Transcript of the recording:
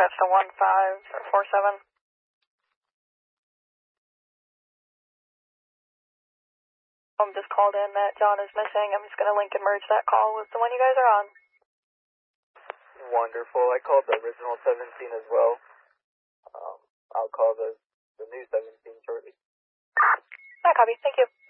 dispatch to 1547. I'm just called in that John is missing. I'm just going to link and merge that call with the one you guys are on. Wonderful. I called the original 17 as well. I'll call the new 17 shortly. Copy. Thank you.